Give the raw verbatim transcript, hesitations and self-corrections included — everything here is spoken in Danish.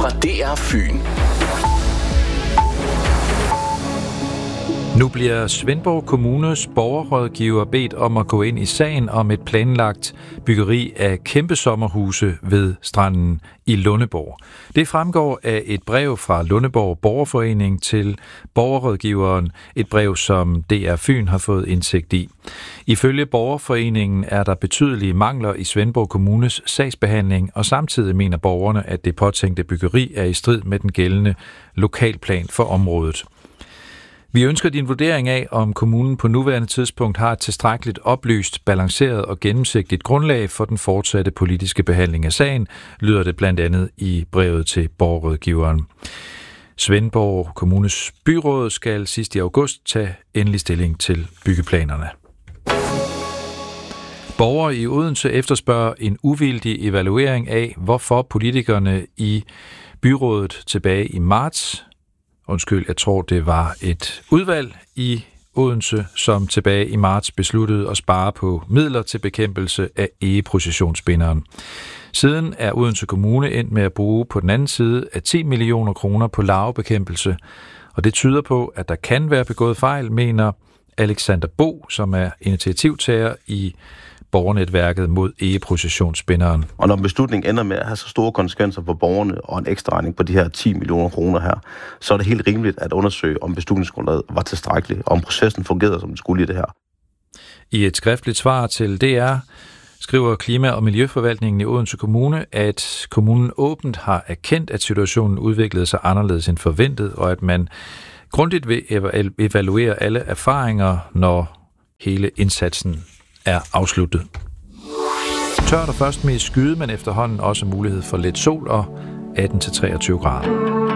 fra D R Fyn. Nu bliver Svendborg Kommunes borgerrådgiver bedt om at gå ind i sagen om et planlagt byggeri af kæmpe sommerhuse ved stranden i Lundeborg. Det fremgår af et brev fra Lundeborg Borgerforening til borgerrådgiveren, et brev som D R Fyn har fået indsigt i. Ifølge Borgerforeningen er der betydelige mangler i Svendborg Kommunes sagsbehandling, og samtidig mener borgerne, at det påtænkte byggeri er i strid med den gældende lokalplan for området. Vi ønsker din vurdering af, om kommunen på nuværende tidspunkt har et tilstrækkeligt oplyst, balanceret og gennemsigtigt grundlag for den fortsatte politiske behandling af sagen, lyder det blandt andet i brevet til borgerrådgiveren. Svendborg Kommunes byråd skal sidst i august tage endelig stilling til byggeplanerne. Borgere i Odense efterspørger en uvildig evaluering af, hvorfor politikerne i byrådet tilbage i marts Undskyld, jeg tror, det var et udvalg i Odense, som tilbage i marts besluttede at spare på midler til bekæmpelse af egeprocessionsbinderen. Siden er Odense Kommune endt med at bruge på den anden side af ti millioner kroner på larvebekæmpelse, og det tyder på, at der kan være begået fejl, mener Alexander Bo, som er initiativtager i borgernetværket mod egeprocessionsbinderen. Og når beslutningen ender med at have så store konsekvenser for borgerne og en ekstra regning på de her ti millioner kroner her, så er det helt rimeligt at undersøge, om beslutningsgrundlaget var tilstrækkeligt, og om processen fungerede, som den skulle i det her. I et skriftligt svar til D R skriver Klima- og Miljøforvaltningen i Odense Kommune, at kommunen åbent har erkendt, at situationen udviklede sig anderledes end forventet, og at man grundigt vil evaluere alle erfaringer, når hele indsatsen er afsluttet. Tørt og først mest skyde, men efterhånden også mulighed for lidt sol og atten til treogtyve grader.